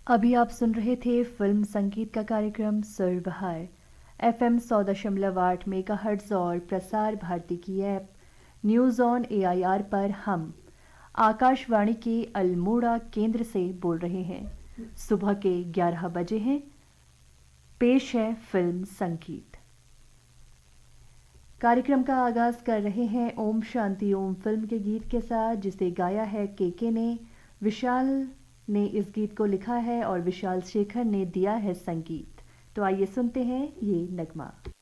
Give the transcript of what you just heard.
अभी आप सुन रहे थे फिल्म संगीत का कार्यक्रम सुरबहार FM 100.8 मेगाहर्ट्ज और प्रसार भारती की ऐप न्यूज़ ऑन AIR पर हम आकाशवाणी के अल्मोड़ा केंद्र से बोल रहे हैं। सुबह के 11 बजे हैं। पेश है फिल्म संगीत। कार्यक्रम का आगाज कर रहे हैं ओम शांति ओम फिल्म के गीत के साथ, जिसे गाया है केके ने। विशाल ने इस गीत को लिखा है और विशाल शेखर ने दिया है संगीत। तो आइए सुनते हैं ये नगमा।